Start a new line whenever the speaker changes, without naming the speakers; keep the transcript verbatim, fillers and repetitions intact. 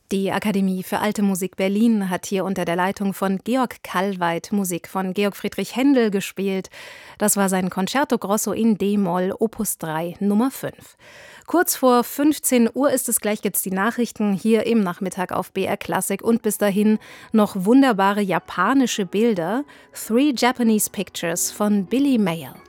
Die Akademie für Alte Musik Berlin hat hier unter der Leitung von Georg Kallweit Musik von Georg Friedrich Händel gespielt. Das war sein Concerto Grosso in D-Moll, Opus drei, Nummer fünf. Kurz vor fünfzehn Uhr ist es, gleich gibt's die Nachrichten hier im Nachmittag auf B R Klassik und bis dahin noch wunderbare japanische Bilder. Three Japanese Pictures von Billy Mayall.